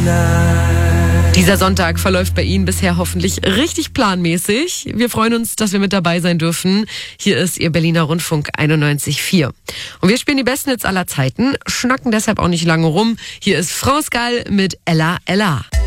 Dieser Sonntag verläuft bei Ihnen bisher hoffentlich richtig planmäßig. Wir freuen uns, dass wir mit dabei sein dürfen. Hier ist Ihr Berliner Rundfunk 91,4. Und wir spielen die besten Hits aller Zeiten, schnacken deshalb auch nicht lange rum. Hier ist France Gall mit Ella Ella.